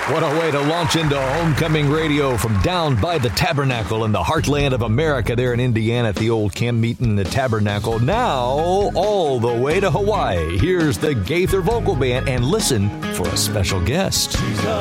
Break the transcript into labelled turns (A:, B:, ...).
A: What a way to launch into homecoming radio from down by the Tabernacle in the heartland of America there in Indiana at the old camp meeting in the Tabernacle. Now, all the way to Hawaii. Here's the Gaither Vocal Band, and listen for a special guest.